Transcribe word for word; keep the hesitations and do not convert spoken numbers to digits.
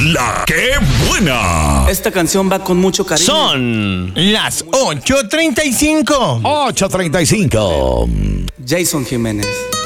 La que buena. Esta canción va con mucho cariño. Son las ocho treinta y cinco. ocho treinta y cinco. Jason Jiménez.